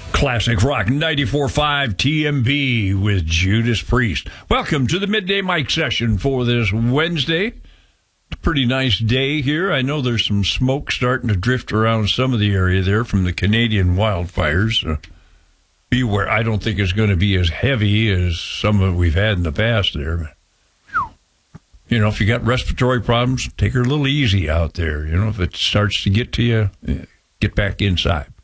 Classic Rock 94.5 TMB with Judas Priest. Welcome to the Midday Mic session for this Wednesday. Pretty nice day here. I know there's some smoke starting to drift around some of the area there from the Canadian wildfires. Beware. I don't think it's going to be as heavy as some of we've had in the past there. You know, if you got respiratory problems, take her a little easy out there. You know, if it starts to get to you, get back inside.